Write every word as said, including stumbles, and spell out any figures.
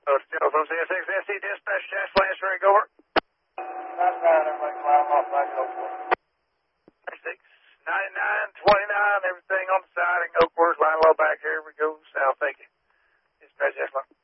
Oh, it's telephone C S six S C dispatch, Jack Flash, ready, go over. That's right, everybody climb off back in Oakwood. six ninety-nine twenty-nine, everything on the side in Oakwood, line low back, here we go, south, thank you. Dispatch, Jack Flash.